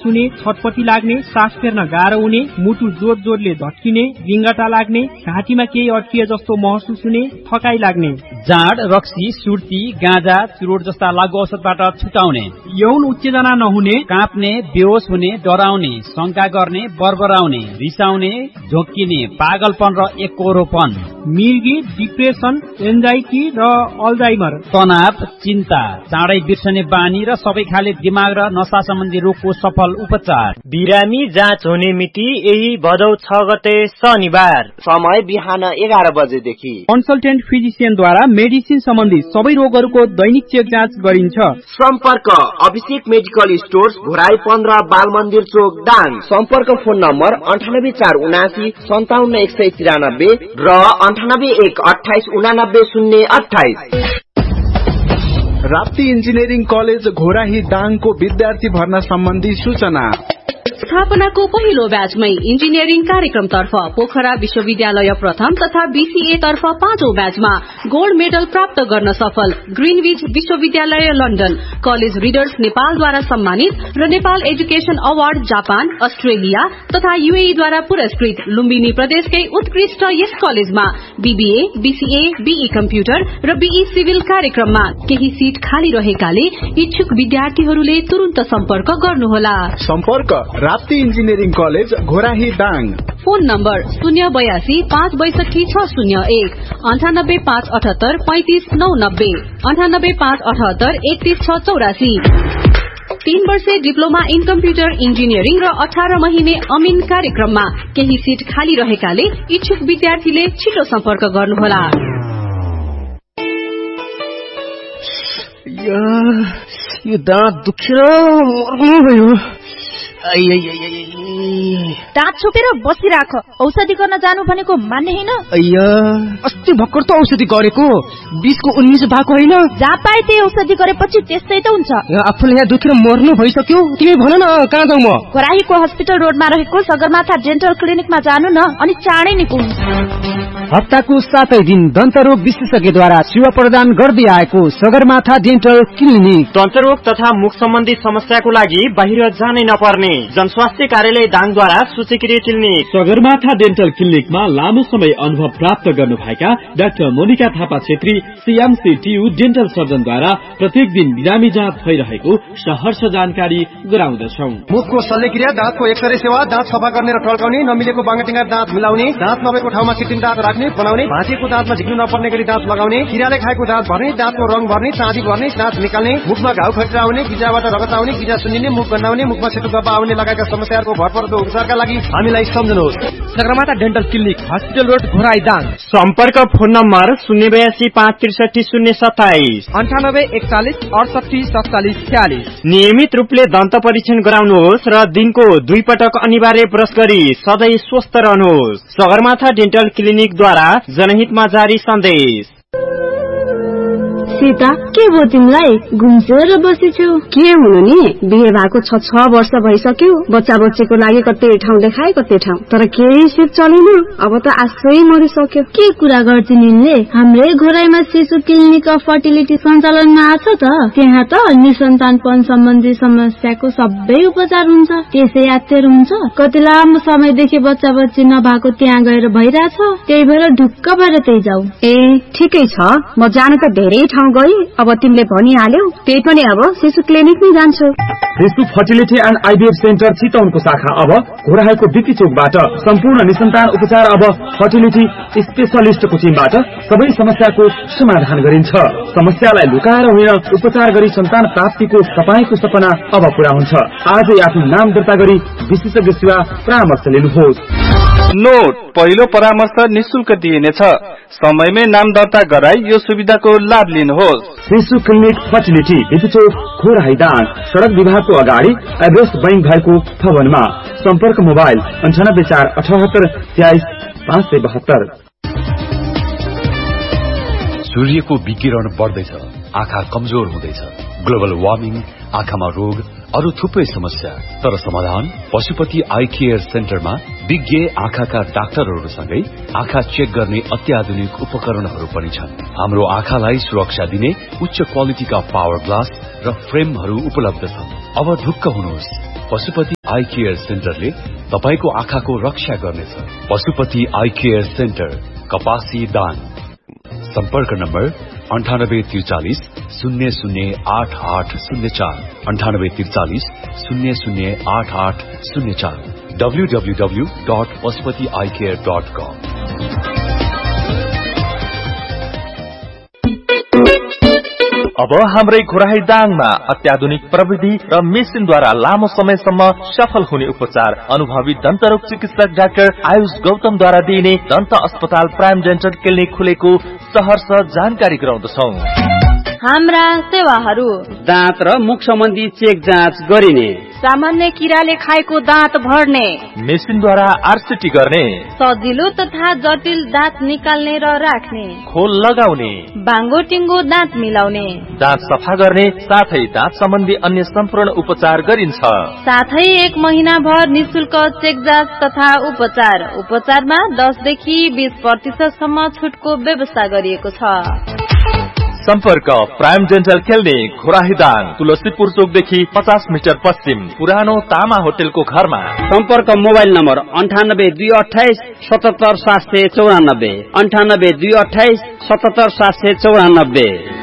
हुने, छटपटी लाग्ने, सास फेर्न गाह्रो हुने, मुटु जोर जोरले धड्किने, रिङ्गटा लाग्ने, घाँटीमा केही अड्किए जस्तो महसुस हुने, थकाइ लाग्ने, जाँड, रक्सी, सुर्ती, गाँजा, चुरोट जस्ता लागू औषधबाट छुटाउने, यौन उत्तेजना नहुने, काँप्ने, बेहोस हुने, डराउने, शंका गर्ने, बरबराउने, रिसाउने, झोक्किने, पागलपन र एकरोपन, मिर्गी, डिप्रेसन, एन्जाइटी र अल्जाइमर, तनाव, चिन्ता, चाँडै बिर्सने बानी र सबै खाले दिमाग र नशा सम्बन्धी रोगको सफल उपचार। बिरामी जाँच हुने मिति यही भदौ 6 गते शनिबार, समय बिहान 11 बजेदेखि। कन्सल्टेन्ट फिजिसियनद्वारा मेडिसिन सम्बन्धी सबै रोगहरूको दैनिक चेक जाँच गरिन्छ। सम्पर्क अभिषेक मेडिकल स्टोर्स, घोराई 15, बाल मन्दिर चोक, दाङ। सम्पर्क फोन नम्बर 98479 57193 र 9812880028। राप्ती इन्जिनियरिङ कलेज घोराही दाङको विद्यार्थी भर्ना सम्बन्धी सूचना। स्थापनाको पहिलो ब्याचमै इन्जिनियरिङ कार्यक्रमतर्फ पोखरा विश्वविद्यालय प्रथम तथा बीसीए तर्फ 5औं ब्याचमा गोल्ड मेडल प्राप्त गर्न सफल ग्रीनविच विश्वविद्यालय लन्डन, कलेज रिडर्स नेपालद्वारा सम्मानित र Nepal education award Japan, Australia तथा यूएईद्वारा पुरस्कृत लुम्बिनी प्रदेशकै उत्कृष्ट यस कलेजमा बीबीए, बीसीए, बीई कम्प्युटर र बीई सिभिल कार्यक्रममा केही सीट खाली रहेकाले इच्छुक विद्यार्थीहरूले तुरुन्त सम्पर्क गर्नुहोला। सम्पर्क Rapti engineering college Ghorahi Dang. Phone number 082 562 601 98 578 35 990 98 578 31 684। 3 वर्षे डिप्लोमा इन कम्प्युटर इन्जिनियरिङ र 18 महिने अमिन कार्यक्रममा केही सीट खाली रहेकाले इच्छुक विद्यार्थीले छिटो सम्पर्क गर्नुहोला। यो दाँत दुखेर मर्नु भयो। दाँत छोपेर बसिराख, औषधि गर्न जानु भनेको मान्ने हैन। अस्ति भर्खर त औषधि गरेको, 20 को 19 भएको हैन। जहाँ पाए त्यही औषधि गरेपछि त्यस्तै त हुन्छ। आफूले यहाँ दुखेर मर्नु भइसक्यो, तिमी भन न कहाँ जाऊ म? घोराहीको हस्पिटल रोडमा रहेको सगरमाथा डेन्टल क्लिनिकमा जानु न, अनि चाँडै निक्लनु। हप्ताको 7 दिन दन्तरोग विशेषज्ञद्वारा सेवा प्रदान गर्दै आएको सगरमाथा डेन्टल क्लिनिक। दन्तरोग तथा मुख सम्बन्धी समस्याको लागि बाहिर जानै नपर्ने जनस्वास्थ्य कार्यालय दाङद्वारा सूचीकृत क्लिनिक। सगरमाथा डेन्टल क्लिनिकमा लामो समय अनुभव प्राप्त गर्नुभएका डाक्टर मोनिका थापा छेत्री सीएमसीटीयू डेन्टल सर्जनद्वारा प्रत्येक दिन बिरामी जाँच भइरहेको सहर्ष जानकारी गराउँदछौं। मुखको शल्यक्रिया, दाँतको एक्सरे सेवा, दाँत सफा गर्ने र टल्काउने, नमिलेको बाङ्गाटिङ्गा दाँत मिलाउने, दाँत नभएको ठाउँमा कृत्रिम दाँत राख्ने बनाउने, भाँचिएको दाँतमा झिक्नु नपर्ने गरी दाँत लगाउने, किराले खाएको दाँत भर्ने, दाँतको रङ भर्ने, चाँदी भर्ने, दाँत निकाल्ने, मुखमा घाउ खटिरा आउने, गिजाबाट रगत आउने, गिजा सुन्निने, मुख गन्नाउने, मुखमा सेतो गब्बा आउने लगायतका समस्याहरूको भरपर्दो उपचारका लागि हामीलाई सम्झनुहोस्। Sagarmatha dental clinic, hospital road, Ghorahi Dang. सम्पर्क फोन नम्बर 082 563 027 98 41 68 47 46। नियमित रूपले दन्त परीक्षण गराउनुहोस् र दिनको 2 पटक अनिवार्य ब्रश गरी सधैँ स्वस्थ रहनुहोस्। सगरमाथा डेन्टल क्लिनिकद्वारा जनहितमा जारी सन्देश। सीता, के भयो तिमीलाई? घुम्सेर बसेछौ? के हुनु नि, बिहे भएको 6 वर्ष भइसक्यो। बच्चा बच्चीको लागि कतै ठाउँ देखाए कतै ठाउँ, तर केही सिप चलेन। अब त आशै मरिसक्यो। के कुरा गर्छिन् यिनले? हाम्रै घोराईमा शिशु क्लिनिक अफ फर्टिलिटी सञ्चालनमा आछ त। त्यहाँ त निसन्तानपन सम्बन्धी समस्याको सबै उपचार हुन्छ। त्यसै यात्तर हुन्छ। कति लामो समयदेखि बच्चा बच्ची नभएको त्यहाँ गएर भइरहेछ। त्यही भएर ढुक्क भएर त्यही जाऊ। ए ठिकै छ, म जानु त धेरै ठाउँ गई। अब तिमीले भनिहाल्यौ, त्यही पनि अब शिशु क्लिनिक नै जान्छु। शिशु फर्टिलिटी एन्ड आइभीएफ सेन्टर चितवनको शाखा अब घोराईको बिपी चोकबाट सम्पूर्ण निसन्तान उपचार अब फर्टिलिटी स्पेशलिस्टको टिमबाट सबै समस्याको समाधान गरिन्छ। समस्यालाई लुकाएर होइन, उपचार गरी सन्तान प्राप्तिको तपाईको सपना अब पूरा हुन्छ। आजै आफ्नो नाम दर्ता गरी विशेषज्ञ सेवा परामर्श लिनुहोस्। नोट, पहिलो परामर्श निशुल्क दिइनेछ। समयमै नाम दर्ता गराई यो सुविधाको लाभ लिनुहोस्। शिशु क्लिनिक फर्टिलिटी, बिपी चोक, घोराई दाङ, सड़क विभागको अगाडि एभरेस्ट बैंक भएको भवनमा। सम्पर्क मोबाइल 98 478 23 572। सूर्यको विकिरण बढ्दैछ, आँखा कमजोर हुँदैछ। ग्लोबल वार्मिङ, आँखामा रोग, अरू थुप्रै समस्या। तर समाधान पशुपति आई केयर सेन्टरमा विज्ञ आँखाका डाक्टरहरूसँगै आँखा चेक गर्ने अत्याधुनिक उपकरणहरू पनि छन्। हाम्रो आँखालाई सुरक्षा दिने उच्च क्वालिटीका पावर ग्लास र फ्रेमहरू उपलब्ध छन्। अब ढुक्क हुनुहोस्, पशुपति आई केयर सेन्टरले तपाईको आँखाको रक्षा गर्नेछ। पशुपति आई केयर सेन्टर, कपासी दाङ। सम्पर्क नम्बर 9843 008804 9843 008804 www.pashupatieyecare.com। अब हाम्रै घोराही दाङमा अत्याधुनिक प्रविधि र मेसिनद्वारा लामो समयसम्म सफल हुने उपचार अनुभवी दन्तरोग चिकित्सक डाक्टर आयुष गौतमद्वारा दिइने दन्त अस्पताल प्राइम डेन्टल क्लिनिक खुलेको सहर्ष जानकारी गराउँदछौ। हाम्रा सेवाहरू: दाँत र मुख सम्बन्धी चेक जाँच गरिने, सामान्य किराले खाएको दाँत भर्ने, मेसिनद्वारा आरसिटी गर्ने, सजिलो तथा जटिल दाँत निकाल्ने र राख्ने, खोल लगाउने, बाङ्गो टिङ्गो दाँत मिलाउने, दाँत सफा गर्ने साथै दाँत सम्बन्धी अन्य सम्पूर्ण उपचार गरिन्छ। साथै 1 महिनाभर निशुल्क चेक जाँच तथा उपचारमा 10 देखि 20% सम्म छुटको व्यवस्था गरिएको छ। सम्पर्क prime dental clinic Ghorahi Dang, Tulsipur चोकदेखि 50 metre पश्चिम, पुरानो तामा होटेलको घरमा। सम्पर्क मोबाइल नम्बर 98 228 77 794 98 228 77 794।